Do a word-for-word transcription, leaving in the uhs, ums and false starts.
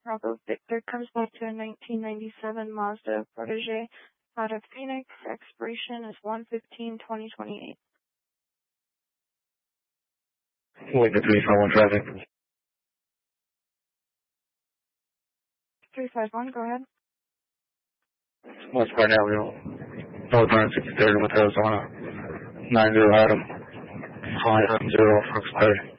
Bravo Victor comes back to a nineteen ninety-seven Mazda Protege out of Phoenix. Expiration is one fifteen twenty twenty-eight. Wait, the three five one traffic. three five one, go ahead. West Barnett Wheel. Northbound sixty-third with Arizona. nine zero Adam. five zero for expired.